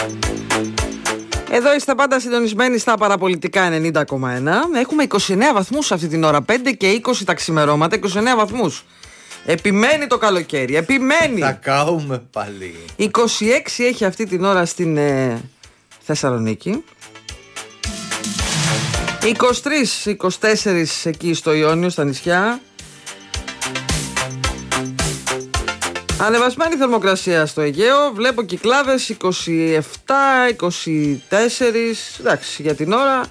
Εδώ είστε πάντα συντονισμένοι στα παραπολιτικά 90,1. Έχουμε 29 βαθμούς αυτή την ώρα, 5 και 20 τα ξημερώματα, 29 βαθμούς. Επιμένει το καλοκαίρι, επιμένει. Θα κάουμε πάλι. 26 έχει αυτή την ώρα στην Θεσσαλονίκη. 23-24 εκεί στο Ιόνιο, στα νησιά. Ανεβασμένη θερμοκρασία στο Αιγαίο. Βλέπω κυκλάδες 27-24. Εντάξει, για την ώρα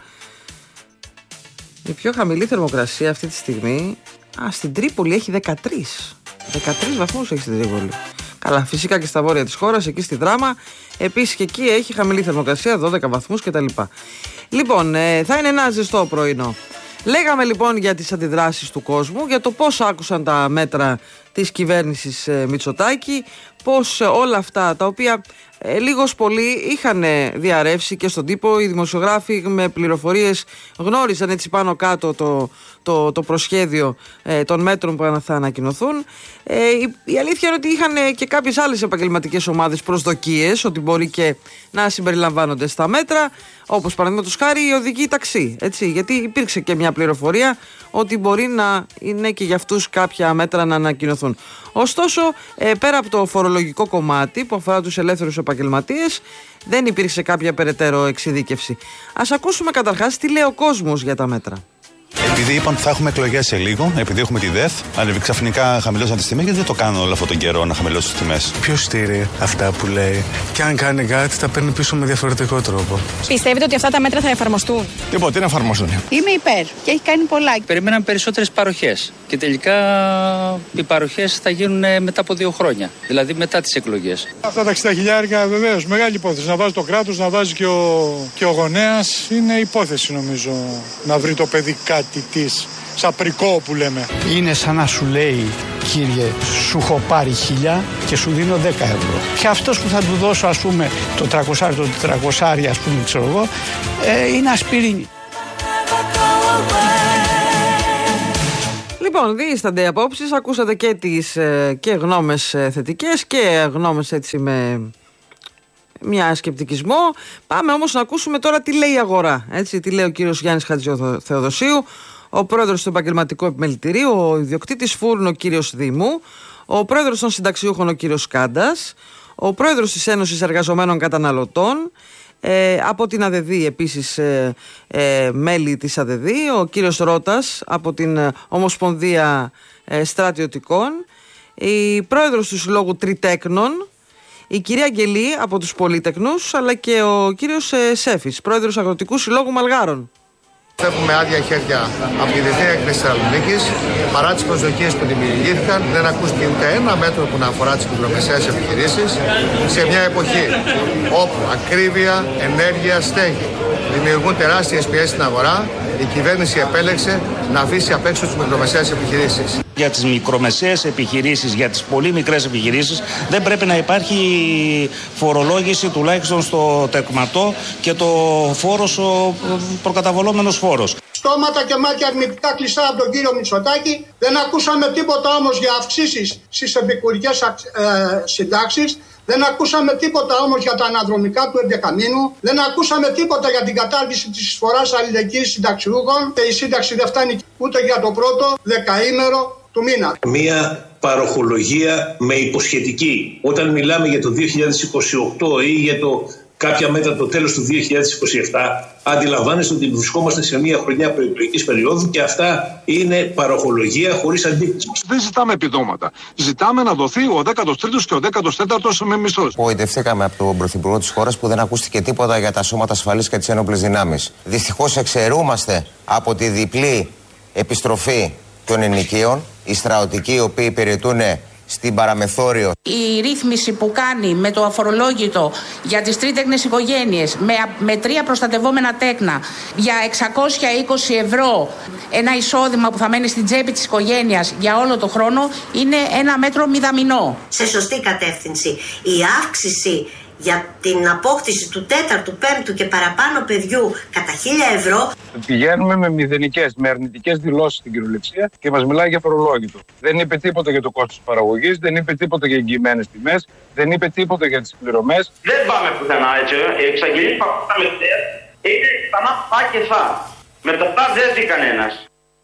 η πιο χαμηλή θερμοκρασία αυτή τη στιγμή στην Τρίπολη έχει 13 βαθμούς έχει στην Τρίπολη. Καλά, φυσικά και στα βόρεια της χώρας, εκεί στη Δράμα επίσης και εκεί έχει χαμηλή θερμοκρασία, 12 βαθμούς κτλ. Λοιπόν, θα είναι ένα ζεστό πρωινό. Λέγαμε λοιπόν για τις αντιδράσεις του κόσμου, για το πώς άκουσαν τα μέτρα της κυβέρνησης Μητσοτάκη, πώς όλα αυτά τα οποία λίγος πολύ είχαν διαρρεύσει και στον τύπο, οι δημοσιογράφοι με πληροφορίες γνώριζαν έτσι πάνω κάτω το προσχέδιο των μέτρων που θα ανακοινωθούν. Η αλήθεια είναι ότι είχαν και κάποιες άλλες επαγγελματικές ομάδες προσδοκίες ότι μπορεί και να συμπεριλαμβάνονται στα μέτρα, όπως παραδείγματος χάρη οι οδηγοί ταξί, έτσι, γιατί υπήρξε και μια πληροφορία ότι μπορεί να είναι και για αυτούς κάποια μέτρα να ανακοινωθούν. Ωστόσο, πέρα από το φορολογικό κομμάτι που αφορά τους ελεύθερους επαγγελματίες, δεν υπήρξε κάποια περαιτέρω εξειδίκευση. Ας ακούσουμε καταρχάς τι λέει ο κόσμος για τα μέτρα. Επειδή είπαν ότι θα έχουμε εκλογές σε λίγο, επειδή έχουμε τη ΔΕΘ, αλλά ξαφνικά χαμηλώσαν τις τιμές, γιατί δεν το κάνουν όλο αυτόν τον καιρό να χαμηλώσουν τις τιμές. Ποιος στήρει αυτά που λέει, και αν κάνει κάτι, τα παίρνει πίσω με διαφορετικό τρόπο. Πιστεύετε ότι αυτά τα μέτρα θα εφαρμοστούν? Λοιπόν, τι να εφαρμοστούν. Είμαι υπέρ και έχει κάνει πολλά. Περιμέναμε περισσότερες παροχές και τελικά οι παροχές θα γίνουν μετά από 2 χρόνια, δηλαδή μετά τις εκλογές. Αυτά τα 60.000 βεβαίως, μεγάλη υπόθεση. Να βάζει το κράτος, να βάζει και ο γονέας, είναι υπόθεση νομίζω να βρει το παιδί κάτι της σαπρικό που λέμε. Είναι σαν να σου λέει, κύριε, σου έχω πάρει 1.000 και σου δίνω 10 ευρώ. Και αυτός που θα του δώσω, ας πούμε, το 300, το 400, ας πούμε, ξέρω εγώ, είναι ασπιρίνη. Λοιπόν, διήστανται οι απόψεις, ακούσατε και και γνώμες θετικές και γνώμες έτσι με μια σκεπτικισμό. Πάμε όμως να ακούσουμε τώρα τι λέει η αγορά. Έτσι, τι λέει ο κύριος Γιάννης Χατζηθεοδοσίου, ο πρόεδρος του Επαγγελματικού Επιμελητηρίου, ο ιδιοκτήτης Φούρνου, ο κύριος Δήμου, ο πρόεδρος των συνταξιούχων, ο κύριος Σκάντας, ο πρόεδρος της Ένωσης Εργαζομένων Καταναλωτών, από την ΑΔΕΔΗ επίσης μέλη της ΑΔΕΔΗ, ο κύριος Ρώτας από την Ομοσπονδία Στρατιωτικών, η πρόεδρος του Συλλόγου Τριτέκνων, η κυρία Αγγελή από τους Πολύτεκνους, αλλά και ο κύριος Σέφης, πρόεδρος Αγροτικού Συλλόγου Μαλγάρων. Έχουμε άδεια χέρια από τη Διεθνή Έκθεση Θεσσαλονίκης. Παρά τις προσδοκίες που δημιουργήθηκαν, δεν ακούστηκε ούτε ένα μέτρο που να αφορά τις μικρομεσαίες επιχειρήσεις. Σε μια εποχή όπου ακρίβεια, ενέργεια, στέγη δημιουργούν τεράστιες πιέσεις στην αγορά, η κυβέρνηση επέλεξε να αφήσει απ' έξω τις μικρομεσαίες επιχειρήσεις. Για τις μικρομεσαίες επιχειρήσεις, για τις πολύ μικρές επιχειρήσεις, δεν πρέπει να υπάρχει φορολόγηση τουλάχιστον στο τεκματό και το φόρος, ο προκαταβολόμενος φόρος. Στόματα και μάτια αρνητικά κλειστά από τον κύριο Μητσοτάκη. Δεν ακούσαμε τίποτα όμως για αυξήσεις στις επικουρικές συντάξεις. Δεν ακούσαμε τίποτα όμως για τα αναδρομικά του 11μήνου. Δεν ακούσαμε τίποτα για την κατάργηση της εισφοράς αλληλεγγύης συνταξιούχων. Και η σύνταξη δεν φτάνει ούτε για το πρώτο δεκαήμερο του μήνα. Μία παροχολογία με υποσχετική. Όταν μιλάμε για το 2028 ή για κάποια μέτρα το τέλος του 2027, αντιλαμβάνεστε ότι βρισκόμαστε σε μια χρονιά προεκλογικής περίοδου και αυτά είναι παροχολογία χωρίς αντίκρισμα. Δεν ζητάμε επιδόματα. Ζητάμε να δοθεί ο 13ος και ο 14ος με μισθός. Απογοητευτήκαμε από τον Πρωθυπουργό της χώρας που δεν ακούστηκε τίποτα για τα σώματα ασφαλής και τις ένοπλες δυνάμεις. Δυστυχώς εξαιρούμαστε από τη διπλή επιστροφή των ενοικίων, οι στρατιωτικοί οι οποίοι υπηρετούν στην παραμεθόριο. Η ρύθμιση που κάνει με το αφορολόγητο για τις τρίτεκνες οικογένειες με 3 προστατευόμενα τέκνα για 620 ευρώ, ένα εισόδημα που θα μένει στην τσέπη της οικογένειας για όλο το χρόνο, είναι ένα μέτρο μηδαμινό. Σε σωστή κατεύθυνση. Η αύξηση για την απόκτηση του 4ου, 5ου και παραπάνω παιδιού κατά 1.000 ευρώ. Πηγαίνουμε με μηδενικές, με αρνητικές δηλώσεις στην κυριολεξία και μας μιλάει για φορολόγητο. Δεν είπε τίποτα για το κόστος παραγωγής, δεν είπε τίποτα για εγγυημένες τιμές, δεν είπε τίποτα για τις πληρωμές. Δεν πάμε πουθενά, έτσι. Η εξαγγελία που ακούσαμε χθες είναι ξανά πά και θα. Με το πά δεν ζει κανένας.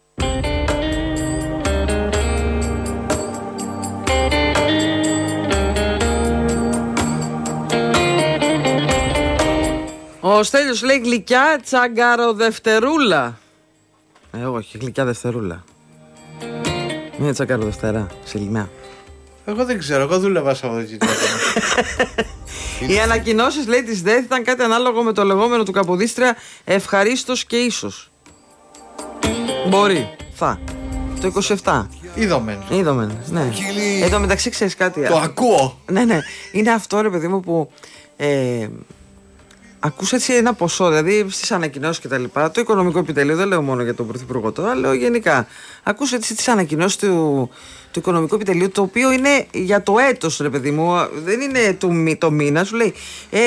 Ο Στέλιος λέει γλυκιά τσαγκαροδευτερούλα. Όχι, γλυκιά δευτερούλα. Μια τσαγκαροδευτερά, σε λιμιά. Εγώ δεν ξέρω, εγώ δούλευα Σαββατοκύριακο. Οι ανακοινώσεις, λέει, της ΔΕΘ ήταν κάτι ανάλογο με το λεγόμενο του Καποδίστρια ευχαρίστως και ίσως. Μπορεί, θα. Το 27. Είδομεν. Ναι. Εν τω μεταξύ, ξέρεις κάτι. Το ακούω. Ναι. Είναι αυτό, ρε παιδί μου, που ακούς έτσι ένα ποσό, δηλαδή στις ανακοινώσεις και τα λοιπά. Το οικονομικό επιτελείο, δεν λέω μόνο για τον Πρωθυπουργό τώρα, λέω γενικά. Ακούς έτσι τις ανακοινώσεις του οικονομικού επιτελείου, το οποίο είναι για το έτος, ρε παιδί μου, δεν είναι το μήνα. Σου λέει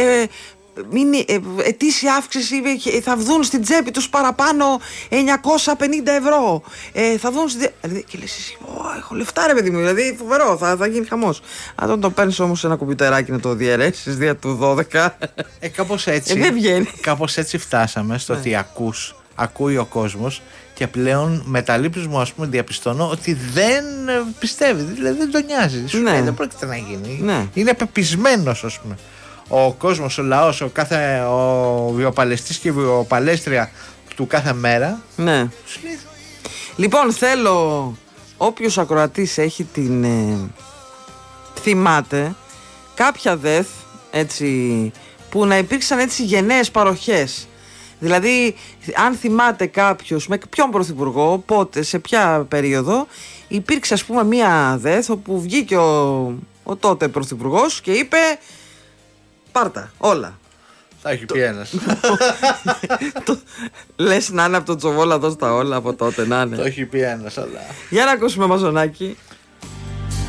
ετήσια αύξηση, θα βγουν στην τσέπη τους παραπάνω 950 ευρώ. Θα βγουν και λες εσύ, έχω λεφτά, ρε παιδί μου, δηλαδή φοβερό, θα γίνει χαμός. Αν το παίρνεις όμως ένα κομπιουτεράκι να το διαιρέσεις δια του 12, κάπως έτσι, δεν βγαίνει. Κάπως έτσι φτάσαμε στο ότι ακούει ο κόσμος. Και πλέον με τα λήψεις μου, ας πούμε, διαπιστώνω ότι δεν πιστεύει, δηλαδή δεν τον νοιάζει. Δεν πρόκειται να γίνει. Ναι. Είναι πεπισμένος, ας πούμε. Ο κόσμος, ο λαός, ο βιοπαλαιστής και η βιοπαλέστρια του κάθε μέρα. Ναι. Λοιπόν, θέλω όποιος ακροατής έχει την θυμάται κάποια ΔΕΘ έτσι, που να υπήρξαν έτσι γενναίες παροχές. Δηλαδή, αν θυμάται κάποιος με ποιον πρωθυπουργό, πότε, σε ποια περίοδο, υπήρξε, ας πούμε, μία ΔΕΘ όπου βγήκε ο τότε πρωθυπουργός και είπε πάρτα όλα. Τα έχει πει ένας. Λες να είναι από τον Τσοβόλα, δώσ' τα όλα από τότε, να είναι. Το έχει πει ένας, αλλά. Για να ακούσουμε, Μαζονάκη.